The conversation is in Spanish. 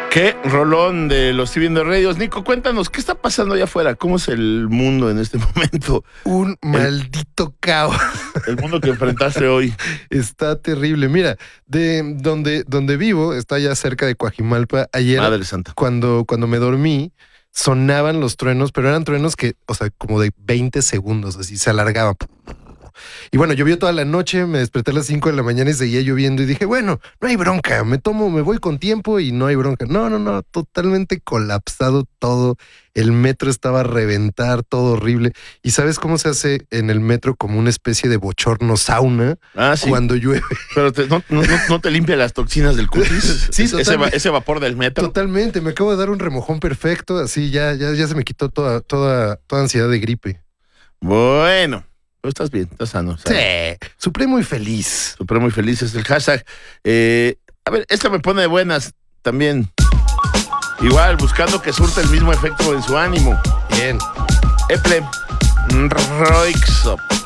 Qué rolón de los TV Radios. Nico, cuéntanos, ¿qué está pasando allá afuera? ¿Cómo es el mundo en este momento? Un maldito caos. El mundo que enfrentaste hoy. Está terrible. Mira, de donde vivo, está ya cerca de Coajimalpa. Ayer, Madre santa. cuando me dormí, sonaban los truenos, pero eran truenos que, o sea, como de 20 segundos, así se alargaban. Y bueno, llovió toda la noche, me desperté a las 5 de la mañana y seguía lloviendo y dije, bueno, no hay bronca, me voy con tiempo y no hay bronca. No, totalmente colapsado todo. El metro estaba a reventar, todo horrible. ¿Y sabes cómo se hace en el metro como una especie de bochorno sauna Sí. cuando llueve? Pero no te limpia las toxinas del cutis. Sí, ese vapor del metro. Totalmente, me acabo de dar un remojón perfecto, así ya se me quitó toda ansiedad de gripe. Bueno. Pero estás bien, estás sano. Sí, supremo y feliz. Supremo y feliz es el hashtag. A ver, esto me pone de buenas también. Igual, buscando que surta el mismo efecto en su ánimo. Bien. Eple Roixop.